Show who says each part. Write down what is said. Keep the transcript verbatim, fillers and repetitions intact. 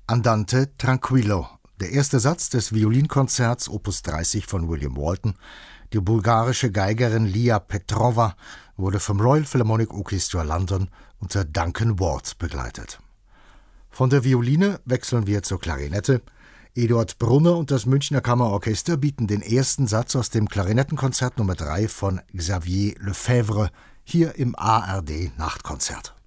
Speaker 1: Andante tranquillo, der erste Satz des Violinkonzerts Opus dreißig von William Walton. Die bulgarische Geigerin Lia Petrova wurde vom Royal Philharmonic Orchestra London unter Duncan Ward begleitet. Von der Violine wechseln wir zur Klarinette. Eduard Brunner und das Münchner Kammerorchester bieten den ersten Satz aus dem Klarinettenkonzert Nummer drei von Xavier Lefebvre hier im A R D Nachtkonzert.